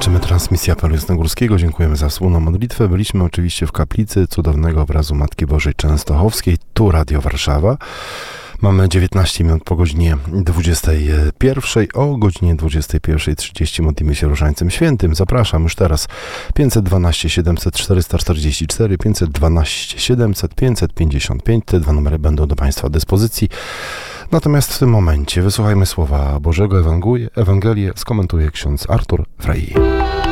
Kończymy transmisję apelu jasnogórskiego. Dziękujemy za wspólną modlitwę. Byliśmy oczywiście w kaplicy cudownego obrazu Matki Bożej Częstochowskiej, tu Radio Warszawa. Mamy 19 minut po godzinie 21. O godzinie 21:30 modlimy się Różańcem Świętym. Zapraszam już teraz 512 700 444, 512 700 555. Te dwa numery będą do Państwa dyspozycji. Natomiast w tym momencie wysłuchajmy Słowa Bożego. Ewangelię skomentuje ksiądz Artur Frei.